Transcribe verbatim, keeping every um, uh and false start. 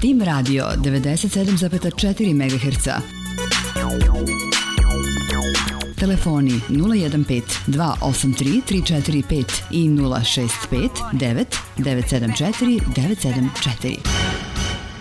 Tim Radio devedeset sedam zarez četiri megaherca. Telefoni nula jedan pet dva osam tri tri četiri pet i nula šest pet devet devet sedam četiri devet sedam četiri.